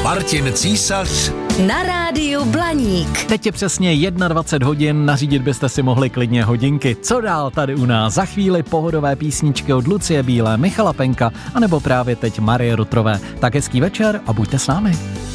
Martin Císař na rádiu Blaník. Teď je přesně 21 hodin, nařídit byste si mohli klidně hodinky. Co dál tady u nás? Za chvíli pohodové písničky od Lucie Bílé, Michala Penka, anebo právě teď Marie Rutrové. Tak hezký večer a buďte s námi.